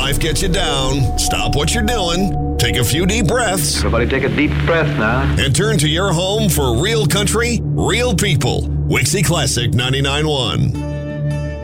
life gets you down, stop what you're doing, take a few deep breaths, Everybody take a deep breath now. and turn to your home for real country, real people. Wixie Classic 99.1.